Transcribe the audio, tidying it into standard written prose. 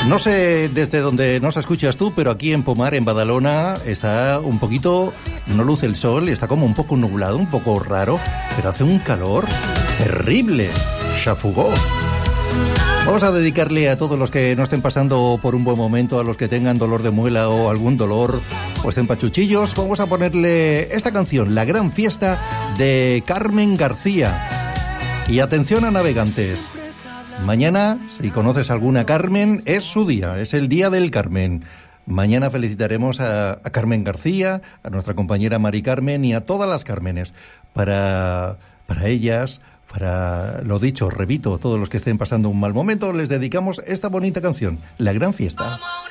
No sé desde donde nos escuchas tú, pero aquí en Pomar, en Badalona, está un poquito, no luce el sol, está como un poco nublado, un poco raro, pero hace un calor terrible. Xafugó. Vamos a dedicarle a todos los que no estén pasando por un buen momento, a los que tengan dolor de muela o algún dolor o estén pachuchillos. Vamos a ponerle esta canción, La Gran Fiesta de Carmen García. Y atención a navegantes. Mañana, si conoces alguna Carmen, es su día, es el día del Carmen. Mañana felicitaremos a Carmen García, a nuestra compañera Mari Carmen y a todas las Cármenes. Para ellas, para lo dicho, repito, todos los que estén pasando un mal momento, les dedicamos esta bonita canción, La Gran Fiesta.